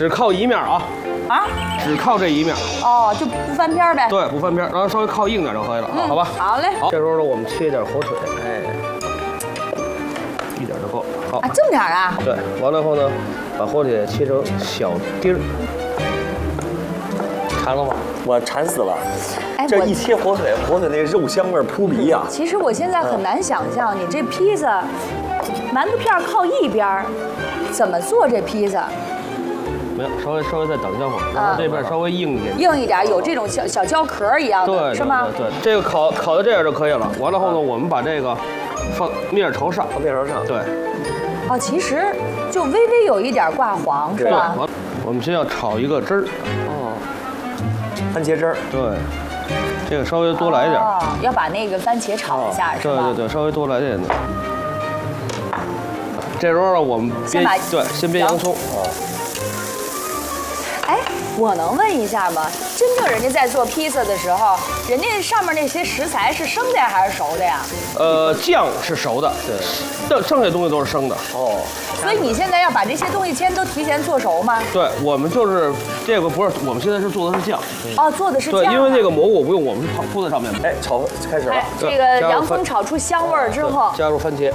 只靠一面啊。啊？只靠这一面。 哦，就不翻篇呗。 对，不翻篇，然后稍微靠硬点就可以了，好吧？ 好嘞。 好，这时候呢，我们切一点火腿，哎，一点就够。好啊，这么点啊？ 对，完了以后呢，把火腿切成小丁儿。馋了吗？ 我馋死了。 哎， 这一切火腿，火腿那肉香味扑鼻啊！ 其实我现在很难想象，你这披萨，馒头片靠一边，怎么做这披萨？ 没有，稍微再等一下会儿，然后这边稍微硬一点。 硬一点，有这种小胶壳一样的， 对， 是吗？ 对，这个烤到这样就可以了。完了后呢，我们把这个放面朝上， 面朝上。 对。 哦，其实就微微有一点挂黄，是吧？ 完，我们先要炒一个汁儿。 哦。番茄汁儿。 对。这个稍微多来一点。 哦，要把那个番茄炒一下，是吧？ 对，稍微多来点的。这时候呢，我们先煸洋葱。 哎，我能问一下吗？真正人家在做披萨的时候，人家上面那些食材是生的呀，还是熟的呀？ 酱是熟的，对，剩下东西都是生的。 哦。 所以你现在要把这些东西先都提前做熟吗？ 对，我们就是这个不是，我们现在是做的是酱。 哦，做的是酱。 对，因为那个蘑菇不用，我们是铺在上面的。 哎，炒开始了。 这个洋葱炒出香味儿之后， 加入番茄。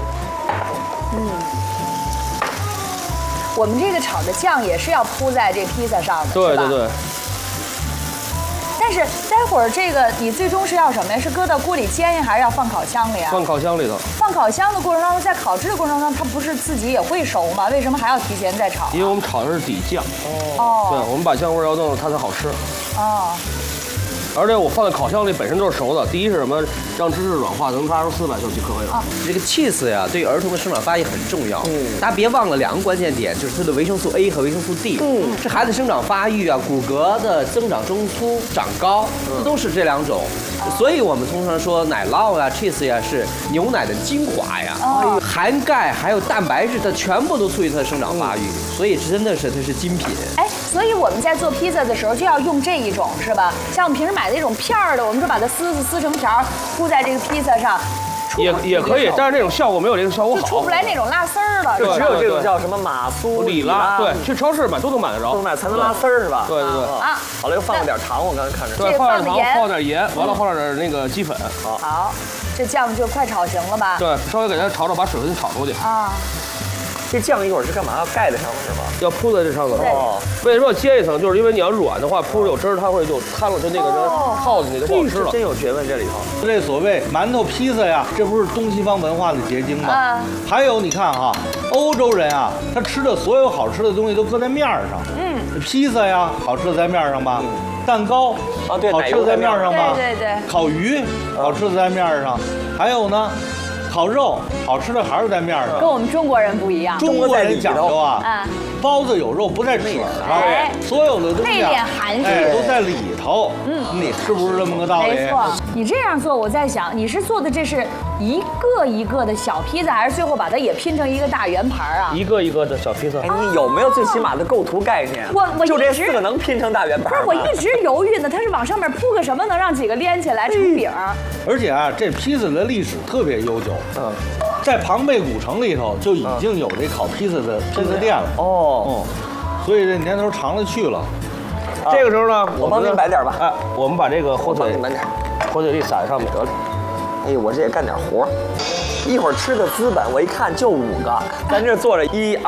我们这个炒的酱也是要铺在这披萨上的， 对对对。 但是待会儿这个你最终是要什么呀？是搁到锅里煎呀，还是要放烤箱里啊？ 放烤箱里头。 放烤箱的过程当中，在烤制的过程当中，它不是自己也会熟吗？为什么还要提前再炒？ 因为我们炒的是底酱。 哦。 对，我们把香味要弄了，它才好吃。 哦。而且我放在烤箱里本身都是熟的。第一是什么？让芝士软化，能发出400就可以了。 这个 cheese 呀，对儿童的生长发育很重要。大家别忘了2个关键点，就是它的维生素 A 和维生素 D。这孩子生长发育啊，骨骼的增长中粗、长高，这都是这2种。所以我们通常说奶酪呀、cheese 呀是牛奶的精华呀，含钙还有蛋白质，它全部都促进它的生长发育。所以真的是它是精品。 哎，所以我们在做披萨的时候就要用这一种，是吧？像我们平时买那种片儿的，我们就把它撕成条，铺在这个披萨上。 也可以，但是这种效果没有这个效果好， 就出不来那种拉丝儿了。 就只有这种叫什么马苏里拉， 对，去超市买都能买得着， 都买才能拉丝儿是吧？ 对。 啊，好了，又放了点糖，我刚才看着。 对，放点糖，放点盐，完了放点那个鸡粉。 好，这酱就快炒行了吧？ 对，稍微给它炒，把水分炒出去。 啊。 这酱一会儿是干嘛？要盖在上面是吗？ 要铺在这上头。 哦。 为什么要煎一层？就是因为你要软的话，铺着有汁儿，它会就摊了，就那个人泡进去就不好吃了。 真有学问这里头。 这所谓馒头披萨呀，这不是东西方文化的结晶吗？还有你看哈，欧洲人啊，他吃的所有好吃的东西都搁在面上。披萨呀，好吃的在面上吧。蛋糕啊，对， 好吃的在面上吧。 对。 烤鱼好吃的在面上，还有呢。烤肉好吃的还是在面上， 跟我们中国人不一样。 中国人讲究啊，包子有肉不在褶上，所有的东西内敛含蓄， 都在里头。你是不是这么个道理？ 没错。你这样做，我在想，你是做的这是一个一个的小披萨，还是最后把它也拼成一个大圆盘啊？ 一个一个的小披萨。 哎，你有没有最起码的构图概念？ 我就这4个能拼成大圆盘。 不是，我一直犹豫呢，它是往上面铺个什么，能让几个连起来成饼？ 而且啊，这披萨的历史特别悠久。在庞贝古城里头就已经有这烤披萨的披萨店了。所以这年头长了去了。 这个时候呢， 我帮您摆点吧。 哎，我们把这个火腿粒撒在上面得了。 哎呦，我这也干点活。一会儿吃的资本，我一看就5个，咱这坐着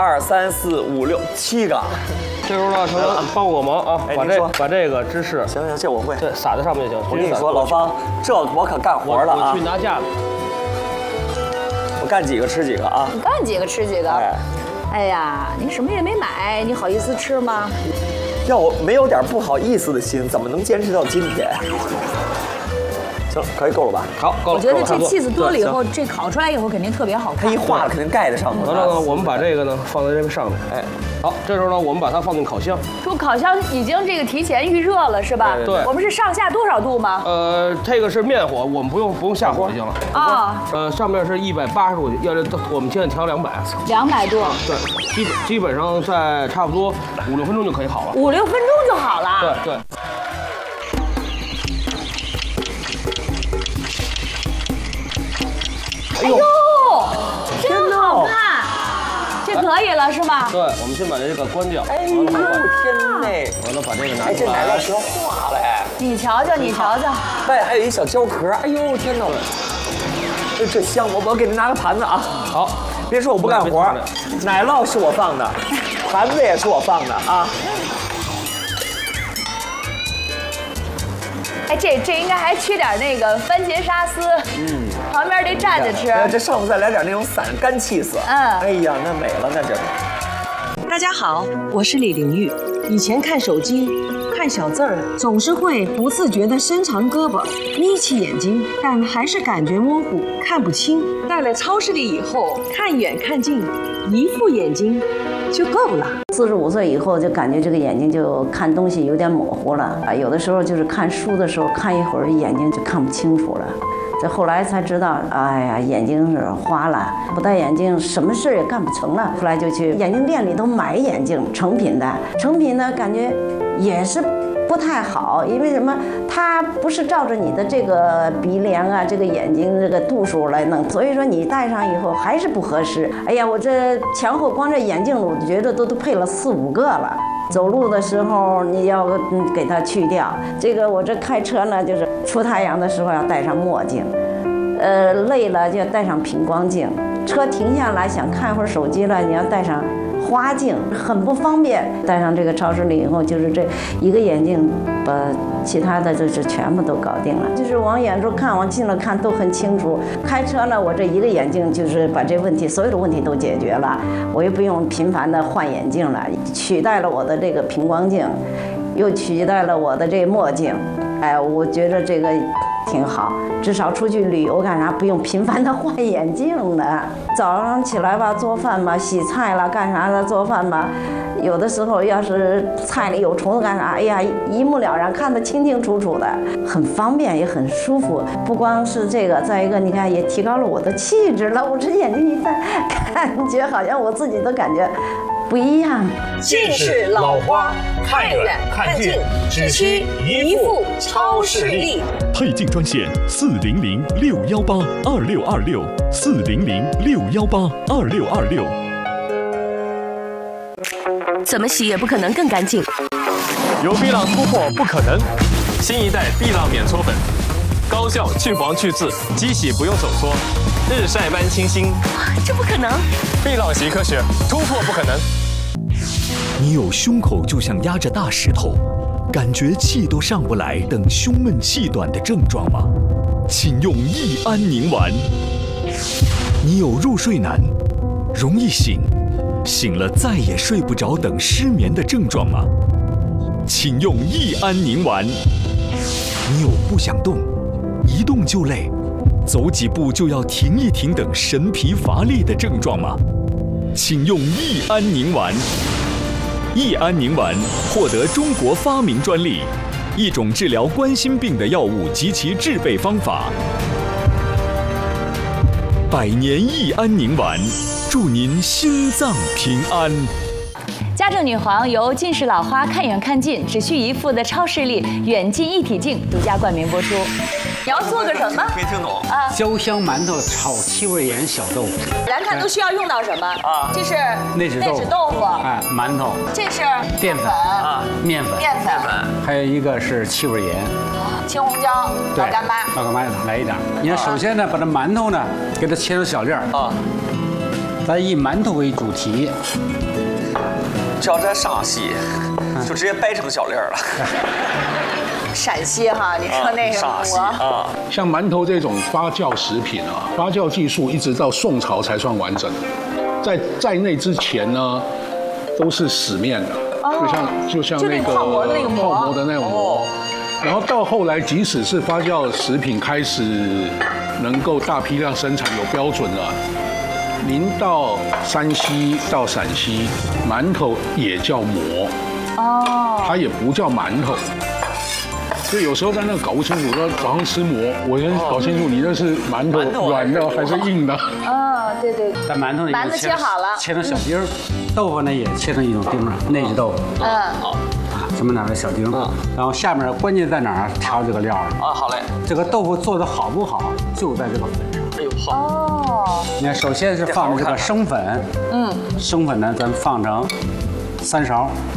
1、2、3、4、5、6、7个。 这时候呢，成帮我忙啊，把这个芝士， 行，这我会， 对，撒在上面就行。 我跟你说，老方，这我可干活了啊！ 我去拿架子。 我干几个吃几个啊！ 你干几个吃几个。哎呀，你什么也没买，你好意思吃吗？ 要我没有点不好意思的心，怎么能坚持到今天？行，可以够了吧？ 好，够了。 我觉得这cheese多了以后，这烤出来以后肯定特别好看。 它一化了，肯定盖在上面。 完了呢，我们把这个呢放在这个上面。哎，好，这时候呢，我们把它放进烤箱。 说烤箱已经这个提前预热了是吧？ 对。 我们是上下多少度吗？ 这个是面火，我们不用下火就行了。 啊。 上面是180度，要这我们现在调200。 200度。 对，基本上在差不多5、6分钟就可以好了。 5、6分钟就好了。 对。 哎呦，真好看！这可可以了是吗？ 对，我们先把这个关掉。 哎呦天嘞！ 完了把这个拿哎，这出来。 奶酪全化了哎！ 你瞧瞧，你瞧瞧， 外还有一小胶壳，哎呦天哪！哎，这香！我给您拿个盘子啊。 好， 别说我不干活，奶酪是我放的，盘子也是我放的啊。 哎，这应该还缺点那个番茄沙司，旁边得蘸着吃。 这上头再来点那种散干气死，哎呀，那美了，那这。 大家好，我是李玲玉。以前看手机、看小字儿，总是会不自觉地伸长胳膊、眯起眼睛，但还是感觉模糊，看不清。到了超视力以后，看远看近，一副眼睛就够了。 45岁以后就感觉这个眼睛就看东西有点模糊了啊，有的时候就是看书的时候看一会儿眼睛就看不清楚了。这后来才知道，哎呀，眼睛是花了，不戴眼镜什么事也干不成了。后来就去眼镜店里头买眼镜，成品的，成品呢感觉也是不太好，因为什么？它不是照着你的这个鼻梁啊，这个眼睛这个度数来弄，所以说你戴上以后还是不合适。哎呀，我这前后光这眼镜我觉得都配了4、5个了。走路的时候你要给它去掉。这个我这开车呢，就是出太阳的时候要戴上墨镜，累了就要戴上平光镜。车停下来想看会儿手机了，你要戴上花镜，很不方便。戴上这个超视力以后，就是这一个眼镜把其他的就是全部都搞定了，就是往远处看，往近了看都很清楚。开车呢，我这一个眼镜就是把这问题所有的问题都解决了，我也不用频繁的换眼镜了，取代了我的这个平光镜，又取代了我的这墨镜。哎，我觉得这个挺好，至少出去旅游干啥不用频繁的换眼镜了。早上起来吧，做饭吧，洗菜了，干啥的做饭吧，有的时候要是菜里有虫子干啥，哎呀，一目了然，看得清清楚楚的，很方便也很舒服。不光是这个，再一个你看也提高了我的气质了。我这眼睛一戴，感觉好像我自己都感觉不一样。 近视老花，看远看近，只需一副超视力。 配镜专线400-618-2626，400-618-2626。 怎么洗也不可能更干净。 有碧浪突破不可能，新一代碧浪免搓粉，高效去黄去渍，机洗不用手搓，日晒般清新。 这不可能！ 碧浪洗科学，突破不可能。 你有胸口就像压着大石头，感觉气都上不来等胸闷气短的症状吗？请用益安宁丸。你有入睡难，容易醒，醒了再也睡不着等失眠的症状吗？请用益安宁丸。你有不想动，一动就累，走几步就要停一停等神疲乏力的症状吗？请用益安宁丸。益安宁丸获得中国发明专利，一种治疗冠心病的药物及其制备方法。100年益安宁丸，祝您心脏平安。 家政女皇由近视老花看远看近，只需一副的超视力远近一体镜独家冠名播出。你要做个什么？ 没听懂啊！ 焦香馒头炒气味盐小豆腐。 咱看都需要用到什么啊？这是内酯豆腐， 哎，馒头。 这是淀粉啊，面粉。还有一个是气味盐。 青红椒、老干妈。 老干妈来一点。你看，首先呢，把这馒头呢给它切成小粒儿啊。咱以馒头为主题。 这要在上戏，就直接掰成小粒儿了。 陕西哈，你说那个啊， 像馒头这种发酵食品啊，发酵技术一直到宋朝才算完整。在那之前呢，都是死面的，就像那个泡馍的那种馍。然后到后来，即使是发酵食品开始能够大批量生产有标准了。您到山西到陕西，馒头也叫馍，它也不叫馒头。所以有时候在那搞不清楚，说早上吃馍，我先搞清楚你那是馒头软的还是硬的。 对。 咱馒头呢切好了， 切成小丁儿，豆腐呢也切成一种丁儿，内酯豆腐。好。这么拿个小丁，然后下面关键在哪儿？调这个料啊。 好嘞。 这个豆腐做的好不好，就在这个粉上。哎呦， 哦。 你看，首先是放这个生粉，生粉呢咱放成3勺，